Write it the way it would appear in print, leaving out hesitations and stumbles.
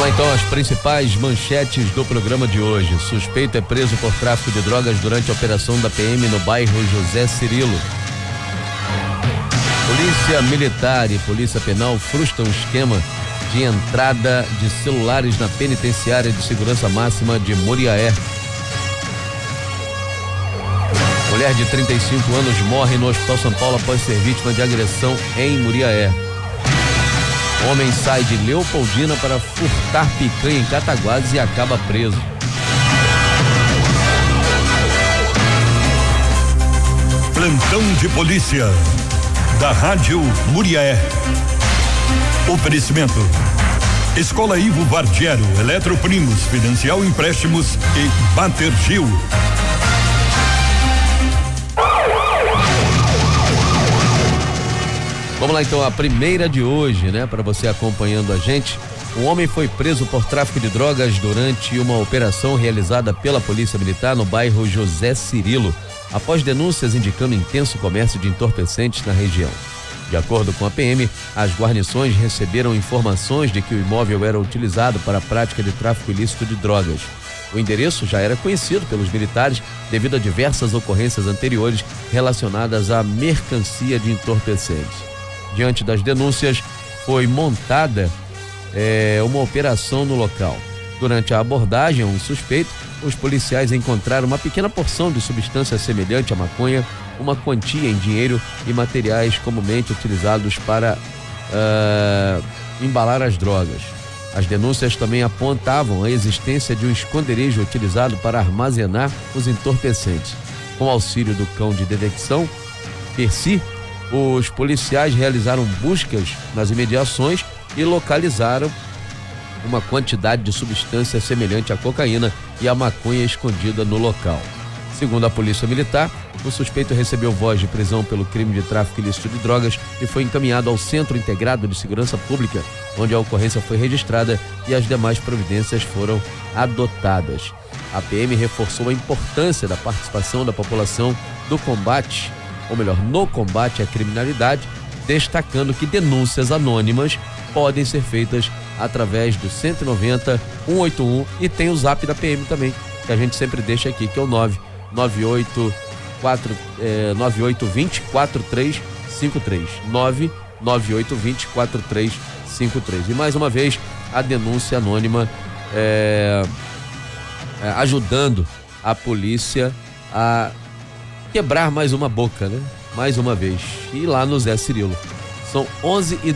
Vamos lá então, as principais manchetes do programa de hoje. Suspeito é preso por tráfico de drogas durante a operação da PM no bairro José Cirilo. Polícia Militar e Polícia Penal frustram esquema de entrada de celulares na penitenciária de segurança máxima de Muriaé. Mulher de 35 anos morre no Hospital São Paulo após ser vítima de agressão em Muriaé. Homem sai de Leopoldina para furtar picanha em Cataguases e acaba preso. Plantão de polícia da Rádio Muriaé. Oferecimento: Escola Ivo Vardiero, Eletroprimos, Financial Empréstimos e Batergil. Vamos lá então, a primeira de hoje, né? Para você acompanhando a gente. Um homem foi preso por tráfico de drogas durante uma operação realizada pela Polícia Militar no bairro José Cirilo, após denúncias indicando intenso comércio de entorpecentes na região. De acordo com a PM, as guarnições receberam informações de que o imóvel era utilizado para a prática de tráfico ilícito de drogas. O endereço já era conhecido pelos militares devido a diversas ocorrências anteriores relacionadas à mercancia de entorpecentes. Diante das denúncias, foi montada uma operação no local. Durante a abordagem a um suspeito, os policiais encontraram uma pequena porção de substância semelhante à maconha, uma quantia em dinheiro e materiais comumente utilizados para embalar as drogas. As denúncias também apontavam a existência de um esconderijo utilizado para armazenar os entorpecentes. Com auxílio do cão de detecção, Percy, os policiais realizaram buscas nas imediações e localizaram uma quantidade de substância semelhante à cocaína e à maconha escondida no local. Segundo a Polícia Militar, o suspeito recebeu voz de prisão pelo crime de tráfico ilícito de drogas e foi encaminhado ao Centro Integrado de Segurança Pública, onde a ocorrência foi registrada e as demais providências foram adotadas. A PM reforçou a importância da participação da população no combate à criminalidade, destacando que denúncias anônimas podem ser feitas através do 190 181 e tem o zap da PM também, que a gente sempre deixa aqui, que é o 9820 4353 99820 4353. E mais uma vez a denúncia anônima ajudando a polícia a quebrar mais uma boca, né? Mais uma vez. E lá no Zé Cirilo. São 11h